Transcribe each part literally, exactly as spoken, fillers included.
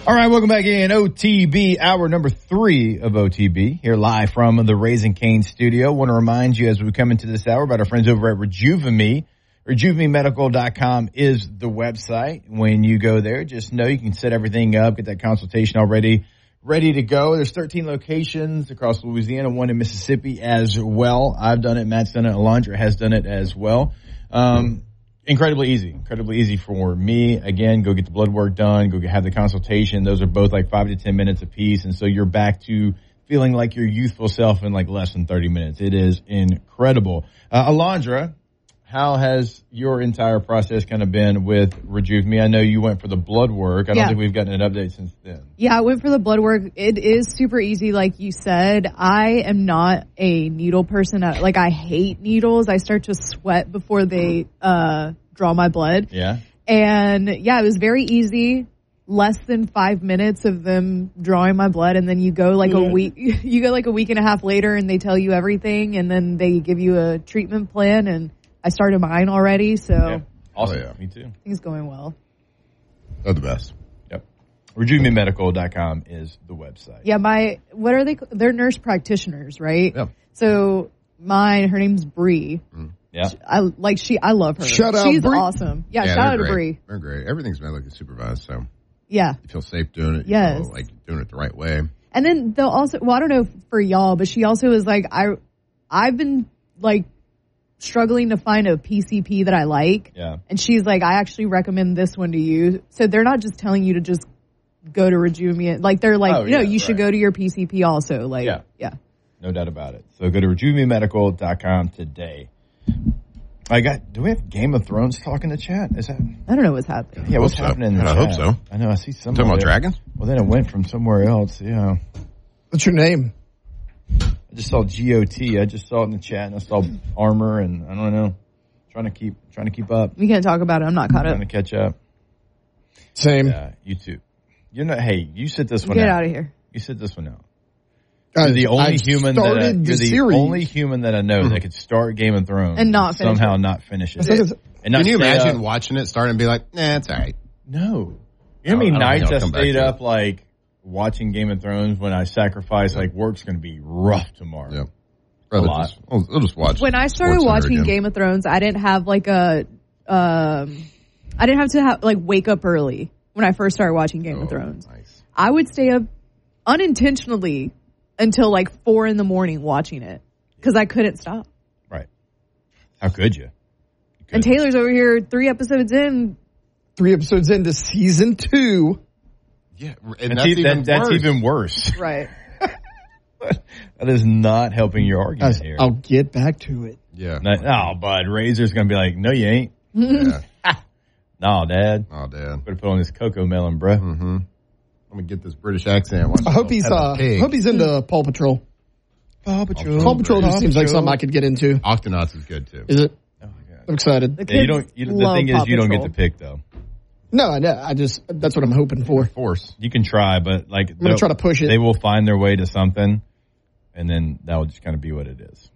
All right, welcome back in O T B, hour number three of O T B, here live from the Raising Cane studio. Want to remind you as we come into this hour about our friends over at Rejuveme. Rejuveme Medical dot com is the website. When you go there, just know you can set everything up, get that consultation already ready to go. There's thirteen locations across Louisiana, one in Mississippi as well. I've done it. Matt's done it. Alondra has done it as well. Um, incredibly easy. Incredibly easy for me. Again, go get the blood work done. Go get, have the consultation. Those are both like five to ten minutes apiece. And so you're back to feeling like your youthful self in like less than thirty minutes. It is incredible. Uh, Alondra, how has your entire process kind of been with Rejuveme? I know you went for the blood work. I don't yeah. think we've gotten an update since then. Yeah, I went for the blood work. It is super easy, like you said. I am not a needle person. Like, I hate needles. I start to sweat before they uh, draw my blood. Yeah. And, yeah, it was very easy. Less than five minutes of them drawing my blood, and then you go like yeah. a week. You go like a week and a half later, and they tell you everything, and then they give you a treatment plan, and I started mine already, so. Yeah. Awesome. Oh, yeah. Me too. Things going well. They're the best. Yep. Rejuveme Medical dot com is the website. Yeah, my, what are they? They're nurse practitioners, right? Yeah. So mine, her name's Bree. Mm. Yeah. I like she. I love her. Shout out, She's Bree. awesome. Yeah, Yeah, shout out they're to Bree. great. They're great. Everything's medically supervised, so Yeah. you feel safe doing it. You Yes. feel like you're doing it the right way. And then they'll also, well, I don't know for y'all, but she also is like, I, I've been like struggling to find a P C P that I like. Yeah. And she's like, I actually recommend this one to you. So they're not just telling you to just go to Rejuveme. Like, they're like, Oh, you know, yeah, you should right. go to your P C P also. Like, Yeah. yeah. No doubt about it. So go to Rejuveme Medical dot com today. I got, do we have Game of Thrones talk in the chat? Is that? I don't know what's happening. Yeah, what's so. happening in the I chat? hope so. I know, I see some. Talking about dragons? Well, then it went from somewhere else, yeah. What's your name? I just saw G O T. I just saw it in the chat, and I saw Armor, and I don't know. Trying to keep, trying to keep up. We can't talk about it. I'm not caught up. Trying to catch up. Same. Yeah, you too. You're not, hey, you sit this one Get out. out of here. You sit this one out. You're the only I human that I, started you're the the series. only human that I know that could start Game of Thrones And not finish somehow it. not finish it. I think And not Can you stay imagine up. watching it, starting and be like, nah, it's all right. No. You know how many I don't nights think I I'll come back stayed to up it. like watching Game of Thrones when I sacrificed like work's going to be rough tomorrow. Yeah. Rather lot. Just, I'll, I'll just watch. When I started SportsCenter watching again. Game of Thrones, I didn't have like a, um, I didn't have to have like wake up early when I first started watching Game Oh, of Thrones. Nice. I would stay up unintentionally until like four in the morning watching it because I couldn't stop. Right. How could you? you And couldn't. Taylor's over here three episodes in. Three episodes into season two. Yeah, and That's, that's, e- even that- that's worse. even worse. Right. That is not helping your I argument was- here. I'll get back to it. Yeah. Not, oh, bud, Razor's going to be like, no, you ain't. yeah. No, Dad. Oh, Dad. Better put on this cocoa melon, bruh. Mm-hmm. I'm gonna get this British accent. Watch I hope he's Peppa uh, Pig. hope he's into Paw Patrol. Paw Patrol. Paw Patrol just Paw seems like Patrol. something I could get into. Octonauts is good too. Is it? Oh, my God. I'm excited. The Yeah, you kids don't. You, the love thing Paw is, you don't get Patrol. to pick though. No, I, I just that's what I'm hoping for. Force. You can try, but like I'm gonna they'll- try to push it. They will find their way to something, and then that will just kind of be what it is.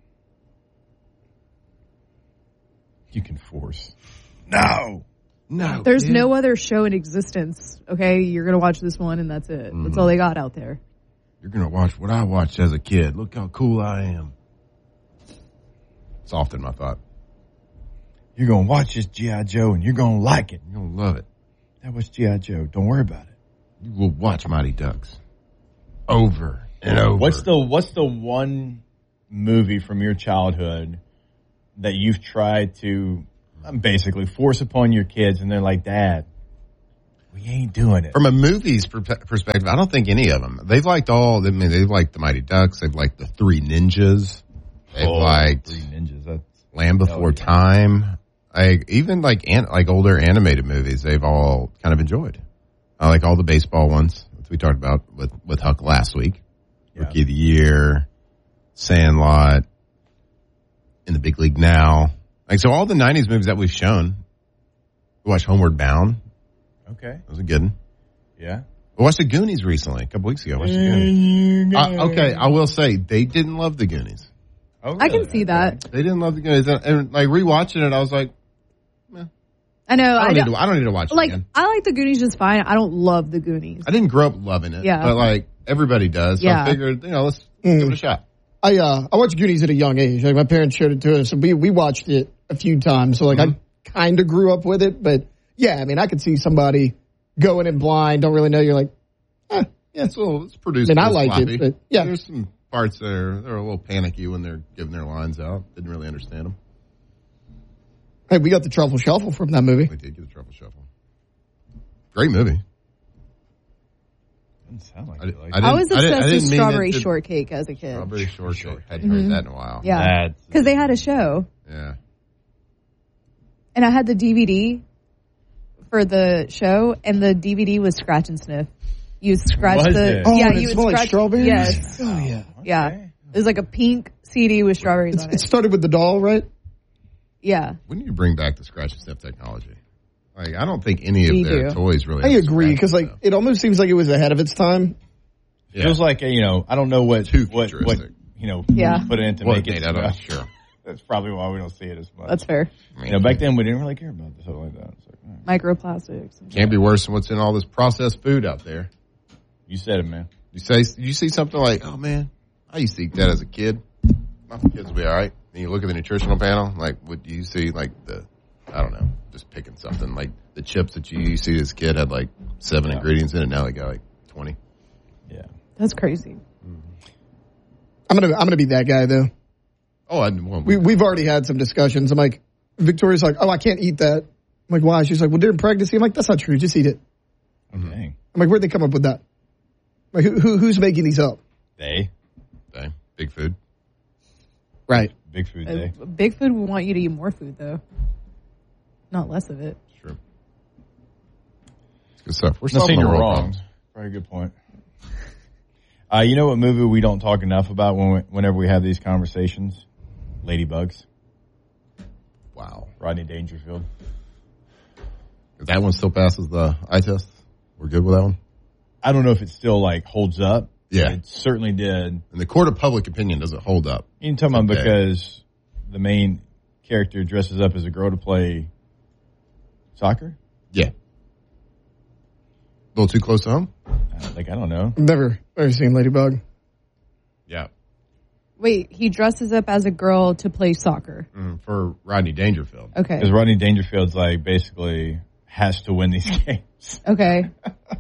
You can force. No. No. There's kid. no other show in existence. Okay, you're gonna watch this one, and that's it. That's all they got out there. You're gonna watch what I watched as a kid. Look how cool I am. It's often my thought. You're gonna watch this G I Joe, and you're gonna like it. You're gonna love it. That was G I Joe. Don't worry about it. You will watch Mighty Ducks over and over. What's the What's the one movie from your childhood that you've tried to um, basically force upon your kids, and they're like, "Dad, we ain't doing it." From a movie's per- perspective? I don't think any of them. They've liked all. I mean, they've liked the Mighty Ducks. They've liked the Three Ninjas. They've Oh, liked Three Ninjas. That's Land Before Oh, yeah. Time. I even like an, like older animated movies. They've all kind of enjoyed. I like all the baseball ones that we talked about with with Huck last week. Yeah. Rookie of the Year, Sandlot, In the Big League Now. Like so, all the nineties movies that we've shown. We watched Homeward Bound. okay. That was a good one. Yeah. We watched the Goonies recently, a couple weeks ago. I watched the Goonies. Uh, okay, I will say they didn't love the Goonies. Oh, I can really? see that. They didn't love the Goonies, and, and like rewatching it, I was like, I know. I I don't, don't, need, to, I don't need to watch it like. again. I like the Goonies just fine. I don't love the Goonies. I didn't grow up loving it, Yeah. but like everybody does. So Yeah. I figured, you know, let's Mm. give it a shot. I uh I watched Goonies at a young age. Like my parents showed it to us, and we we watched it a few times. So like Mhm. I kind of grew up with it, but yeah, I mean I could see somebody going in blind, don't really know. You're like, eh, yeah, It's a little, it's produced. I mean, a I little liked it, sloppy. but, yeah. There's some parts that are they're a little panicky when they're giving their lines out. Didn't really understand them. hey, we got the truffle shuffle from that movie. We did get a truffle shuffle. Great movie. Doesn't sound like I, you like I it. didn't, I was I didn't, obsessed I with didn't mean Strawberry it to- Shortcake as a kid. Strawberry shortcake. Hadn't heard that in a while. Yeah, That's- because they had a show, Yeah. and I had the D V D for the show, and the D V D was Scratch and Sniff. You would scratch Was the it? Oh, yeah, and it you would smelled like scratch strawberries? Yes, Oh yeah. yeah. Okay. It was like a pink C D with strawberries It's, on it it. started with the doll, right? Yeah, When do you bring back the scratch and sniff technology? Like, I don't think any of We their do. toys really. I have agree scratch because and like stuff. it almost seems like it was ahead of its time. Yeah. Feels like, you know, I don't know what, Too what, what, futuristic. you know, Yeah. put it in to Well, make it. made out of, stuff. sure. That's probably why we don't see it as much. that's fair. I mean, You know, back then we didn't really care about stuff like that. It's like, all right. Microplastics. can't be worse than what's in all this processed food out there. You said it, man. You say you see something like, oh man, I used to eat that as a kid. My kids will be all right. And you look at the nutritional panel, like what do you see? Like the, I don't know, just picking something like the chips that you used to see as a kid had like seven Yeah. ingredients in it. Now they got like twenty. Yeah. That's crazy. I'm gonna I'm gonna be that guy though. Oh, I well, We we've already had some discussions. I'm like, Victoria's like, oh, I can't eat that. I'm like, why? She's like, well, during pregnancy. I'm like, that's not true. Just eat it. Dang. I'm like, where'd they come up with that? Like, who, who who's making these up? They. okay, big food. Right. Big food Uh, day. Big food will want you to eat more food though, not less of it. Sure. It's good stuff. We're Not solving saying the you're world wrong. problems. Very good point. Uh, you know what movie we don't talk enough about when we, whenever we have these conversations? Ladybugs. Wow. Rodney Dangerfield. If that one still passes the eye test, we're good with that one. I don't know if it still like holds up. Yeah. It certainly did. And the court of public opinion doesn't hold up. You can tell me Okay. because the main character dresses up as a girl to play soccer? Yeah. A little too close to home? Uh, Like, I don't know. I've never ever seen Ladybug. Yeah. Wait, he dresses up as a girl to play soccer. Mm, for Rodney Dangerfield. Okay. Because Rodney Dangerfield's like basically has to win these games. Okay.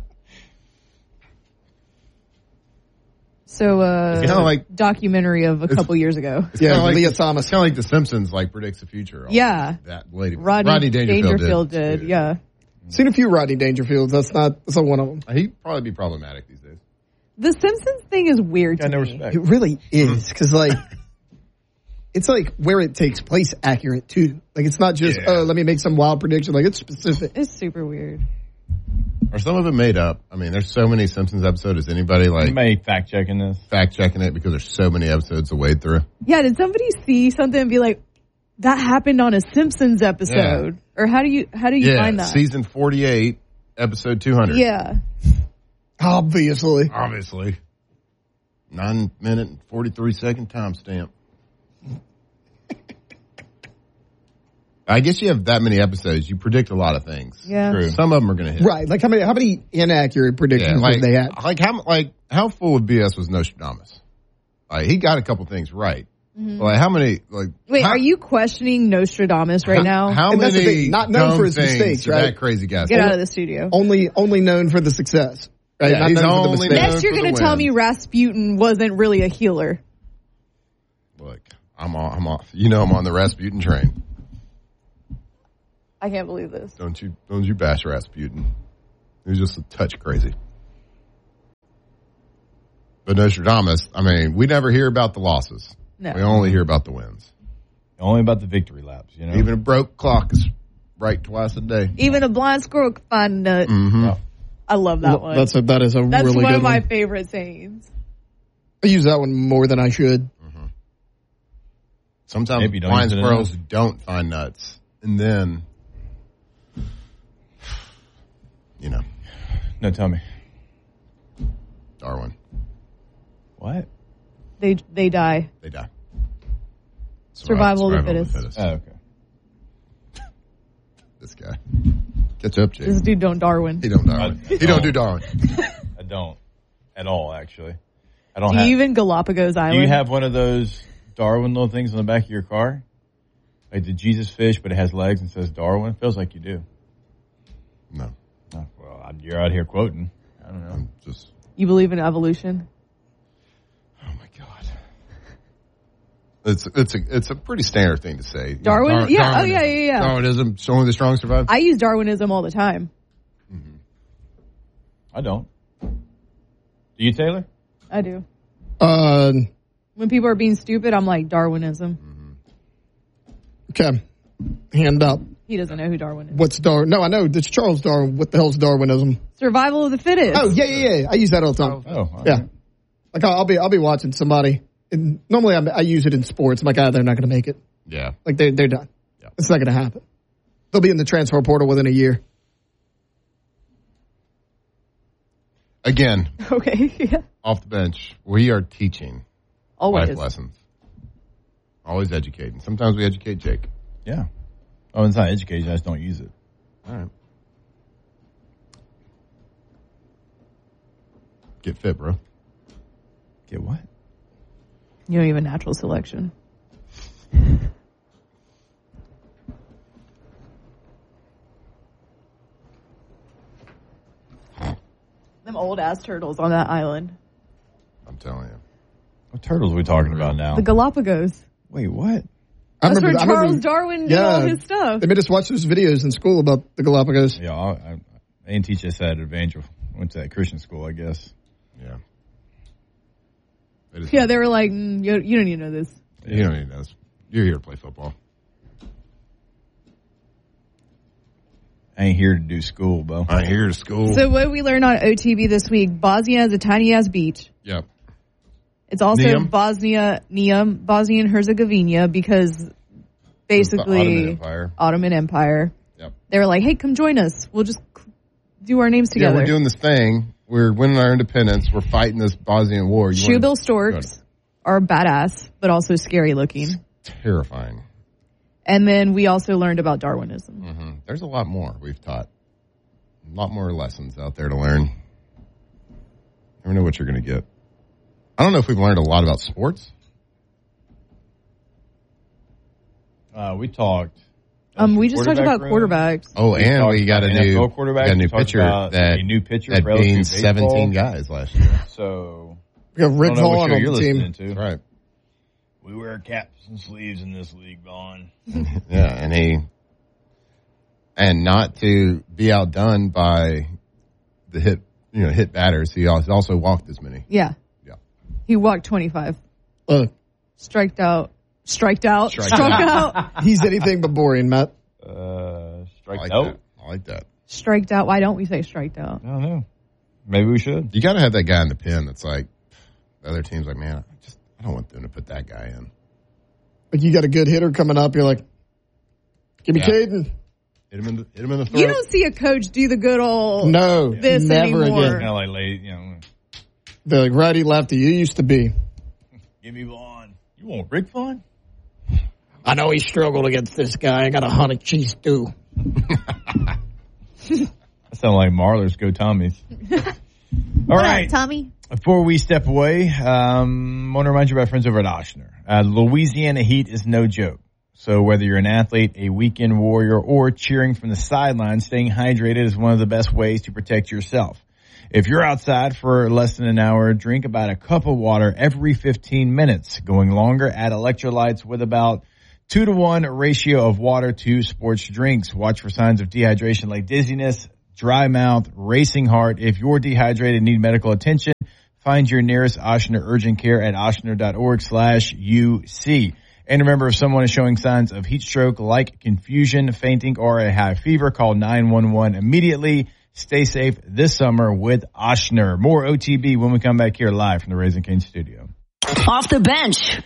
So, uh, It's kinda like- documentary of a couple years ago. It's Yeah, kinda like, Leah Thomas. It's kind of like The Simpsons, like predicts the future. Yeah. That lady. Rodney, Dangerfield, Dangerfield, did. did. Yeah. Seen a few Rodney Dangerfields. That's not that's not one of them. He'd probably be problematic these days. The Simpsons thing is weird Got to no me. respect. It really is because like it's like where it takes place accurate too. Like it's not just Yeah. oh let me make some wild prediction. Like it's specific. It's super weird. Are some of it made up? I mean, there's so many Simpsons episodes. Is anybody like Anybody fact checking this? fact checking it because there's so many episodes to wade through? Yeah, did somebody see something and be like, that happened on a Simpsons episode? Or how do you how do you Yeah. find that? Season forty-eight, episode two hundred. Yeah. Obviously, Obviously. Nine minute and forty-three second timestamp. I guess you have that many episodes. You predict a lot of things. Yeah. True. Some of them are going to hit. right? Like how many how many inaccurate Yeah, predictions like, did they have? like how like how full of B S was Nostradamus? Like he got a couple things right. Like how many like Wait, how, are you questioning Nostradamus right now? How And that's the many thing, not known dumb for his things mistakes, did right? that crazy guy Get say? out of the studio. Only only known for the success. Right? Yeah, Not he's known for the only mistakes. known Next, you're for going the to tell wins. me Rasputin wasn't really a healer. Look, I'm on, I'm on. You know I'm on the Rasputin train. I can't believe this. Don't you don't you bash Rasputin? He was just a touch crazy. But Nostradamus, I mean, we never hear about the losses. No. We only hear about the wins. Only about the victory laps, you know? Even a broke clock is right twice a day. Even a blind squirrel could find a nut. Mm-hmm. Yeah. I love that one. That's a that is a That's really one good of my one. favorite sayings. I use that one more than I should. Sometimes Maybe you don't blind use it squirrels enough. don't find nuts. And then, you know, No, tell me. Darwin, What? They they die. they die. Survival of the fittest. Oh, okay. This guy. Catch up, Jake. This dude don't Darwin. He don't Darwin. I, I he don't do Darwin. I don't at all, actually. I don't Do have. you even Galapagos Island? Do you have one of those Darwin little things on the back of your car? Like the Jesus fish, but it has legs and says Darwin? Feels like you do. No. Oh, well, I'm- you're out here quoting. I don't know. I'm just, You believe in evolution? oh my God. It's, it's, a, it's a pretty standard thing to say. Darwin? Dar- Yeah. Oh, Darwinism. yeah, yeah, yeah. Darwinism, so only the strong survive? I use Darwinism all the time. I don't. Do you, Taylor? I do. Uh, When people are being stupid, I'm like, Darwinism. okay. Hand up. He doesn't know who Darwin is. What's Darwin? No, I know. It's Charles Darwin. What the hell's Darwinism? Survival of the fittest. Oh, yeah, yeah, yeah. I use that all the time. Oh, all right. Yeah. Like, I'll, I'll be I'll be watching somebody. And normally, I'm, I use it in sports. I'm like, ah, they're not going to make it. Yeah. Like, they, they're done. Yeah. It's not going to happen. They'll be in the transfer portal within a year. Again, Okay. Yeah. off the bench, we are teaching Always. life lessons. Always educating. Sometimes we educate Jake. Yeah. Oh, it's not education. I just don't use it. All right. Get fit, bro. Get what? You don't even natural selection. Them old ass turtles on that island. I'm telling you. What turtles are we talking about now? The Galapagos. Wait, what? I That's remember, where I Charles remember, Darwin did yeah, all his stuff. They made us watch those videos in school about the Galapagos. Yeah, I, I, they didn't teach us that at Evangel. Went to that Christian school, I guess. Yeah. It is- Yeah, they were like, mm, you, you don't even know this. You don't need this. You're here to play football. I ain't here to do school, Bo. I'm here to school. So what we learned on O T B this week, Bosnia is a tiny ass beach. Yep. It's also Neum? Bosnia, Neum, Bosnia and Herzegovina, because basically Ottoman Empire. Ottoman Empire. Yep. They were like, hey, come join us. We'll just do our names together. Yeah, we're doing this thing. We're winning our independence. We're fighting this Bosnian war. You Shoebill wanna- storks are badass, but also scary looking. Terrifying. And then we also learned about Darwinism. hmm There's a lot more we've taught. A lot more lessons out there to learn. Never know what you're going to get. I don't know if we've learned a lot about sports. Uh, we talked. Um, we just talked about room. quarterbacks. Oh, We and talked we got a about new, N F L got quarterback. a new We talked pitcher about that a new pitcher that for L S U gained baseball. seventeen guys last year. So We got Rick I don't know what Vaughn show on you're the team. listening to. That's right. We wear caps and sleeves in this league, Vaughn. Yeah, and he, and not to be outdone by the hit, you know, hit batters. He also also walked as many. Yeah. Yeah. He walked twenty-five. Uh, Striked out. Striked out. Striked struck out. out. he's anything but boring, Matt. Uh, I strike like out. that. I like that. Striked out. Why don't we say striked out? I don't know. Maybe we should. You got to have that guy in the pen that's like, the other team's like, man, I just, I don't want them to put that guy in. Like, you got a good hitter coming up. You're like, give me Yeah. Caden. Hit him in the, hit him in the throat. You don't see a coach do the good old No, this never anymore. again. Kind of like, late, you know, They're like righty lefty. You used to be. give me Vaughn. You want Rick Vaughn? I know he struggled against this guy. I got a honey cheese stew. That sounds like Marler's Go Tommies. All right. Tommy. Before we step away, um, I want to remind you about friends over at Ochsner. Uh, Louisiana heat is no joke. So whether you're an athlete, a weekend warrior, or cheering from the sidelines, staying hydrated is one of the best ways to protect yourself. If you're outside for less than an hour, drink about a cup of water every fifteen minutes. Going longer, add electrolytes with about two to one ratio of water to sports drinks. Watch for signs of dehydration like dizziness, dry mouth, racing heart. If you're dehydrated and need medical attention, find your nearest Ochsner urgent care at ochsner.org slash UC. And remember, if someone is showing signs of heat stroke like confusion, fainting, or a high fever, call nine one one immediately. Stay safe this summer with Ochsner. More O T B when we come back here live from the Raising Cane studio. Off the bench.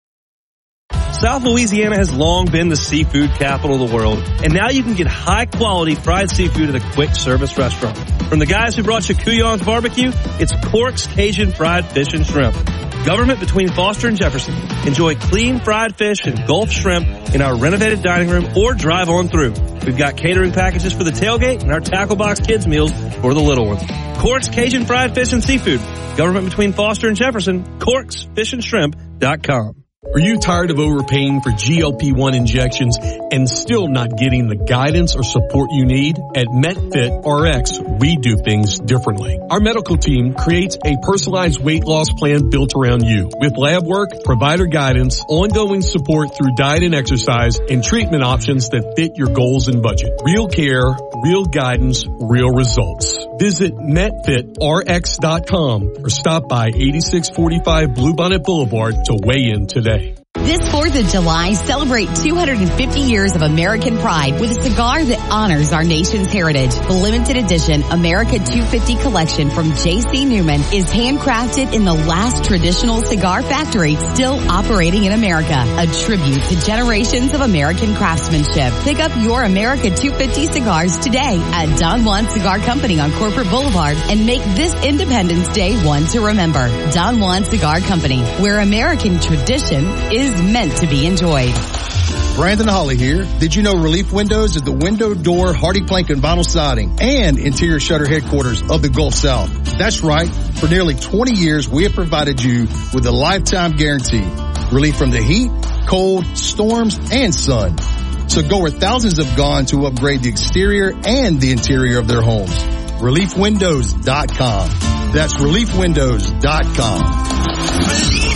South Louisiana has long been the seafood capital of the world, and now you can get high-quality fried seafood at a quick-service restaurant. From the guys who brought you Couillon's Barbecue, it's Cork's Cajun Fried Fish and Shrimp. Government between Foster and Jefferson. Enjoy clean fried fish and Gulf shrimp in our renovated dining room or drive on through. We've got catering packages for the tailgate and our tackle box kids meals for the little ones. Cork's Cajun Fried Fish and Seafood. Government between Foster and Jefferson. Corks Fish and Shrimp dot com. Are you tired of overpaying for G L P one injections and still not getting the guidance or support you need? At MetFit R X, we do things differently. Our medical team creates a personalized weight loss plan built around you with lab work, provider guidance, ongoing support through diet and exercise, and treatment options that fit your goals and budget. Real care, real guidance, real results. Visit Met Fit R X dot com or stop by eighty-six forty-five Bluebonnet Boulevard to weigh in today. This fourth of July, celebrate two hundred fifty years of American pride with a cigar that honors our nation's heritage. The limited edition America two fifty collection from J C. Newman is handcrafted in the last traditional cigar factory still operating in America. A tribute to generations of American craftsmanship. Pick up your America two fifty cigars today at Don Juan Cigar Company on Corporate Boulevard and make this Independence Day one to remember. Don Juan Cigar Company, where American tradition is meant to be enjoyed. Brandon Holly here. Did you know Relief Windows is the window, door, hardy plank, and vinyl siding and interior shutter headquarters of the Gulf South? That's right. For nearly twenty years, we have provided you with a lifetime guarantee. Relief from the heat, cold, storms, and sun. So go where thousands have gone to upgrade the exterior and the interior of their homes. relief windows dot com. That's relief windows dot com.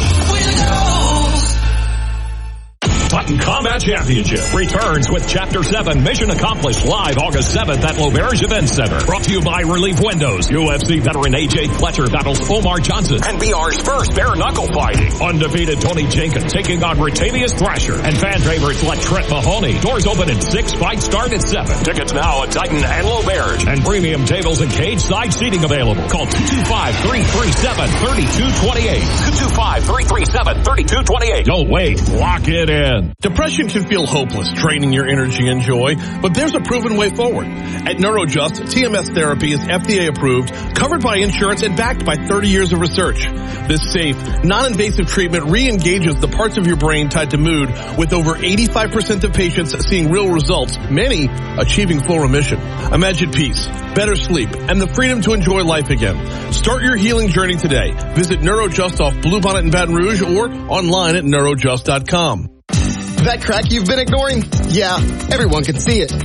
Titan Combat Championship returns with Chapter seven Mission Accomplished live August seventh at L'Auberge Event Center. Brought to you by Relief Windows. U F C veteran A J Fletcher battles Omar Johnson. And B R's first bare knuckle fighting. Undefeated Tony Jenkins taking on Ratavius Thrasher. And fan favorites like Trent Mahoney. Doors open at six, fights start at seven. Tickets now at Titan and L'Auberge. And premium tables and cage side seating available. Call two two five, three three seven, three two two eight. two two five, three three seven, three two two eight. Don't wait. Lock it in. Depression can feel hopeless, draining your energy and joy, but there's a proven way forward. At NeuroJust, T M S therapy is F D A approved, covered by insurance, and backed by thirty years of research. This safe, non-invasive treatment re-engages the parts of your brain tied to mood, with over eighty-five percent of patients seeing real results, many achieving full remission. Imagine peace, better sleep, and the freedom to enjoy life again. Start your healing journey today. Visit NeuroJust off Bluebonnet in Baton Rouge or online at neurojust dot com. That crack you've been ignoring? Yeah, everyone can see it.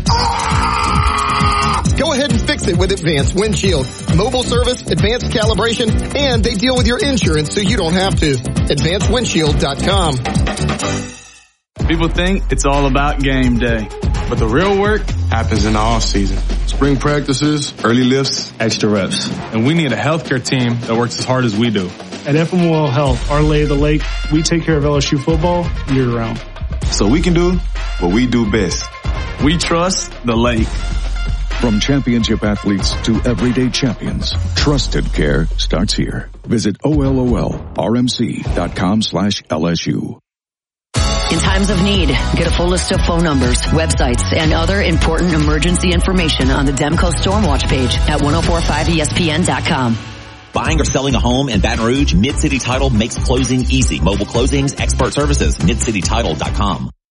Ah! Go ahead and fix it with Advanced Windshield. Mobile service, advanced calibration, and they deal with your insurance so you don't have to. advanced windshield dot com. People think it's all about game day, but the real work happens in the off season. Spring practices, early lifts, extra reps. And we need a healthcare team that works as hard as we do. At F M O L Health, our lay of the lake, we take care of L S U football year round. So we can do what we do best. We trust the lake. From championship athletes to everyday champions, trusted care starts here. Visit O L O L R M C dot com slash L S U. In times of need, get a full list of phone numbers, websites, and other important emergency information on the Demco Stormwatch page at ten forty-five E S P N dot com. Buying or selling a home in Baton Rouge, Mid-City Title makes closing easy. Mobile closings, expert services, mid city title dot com.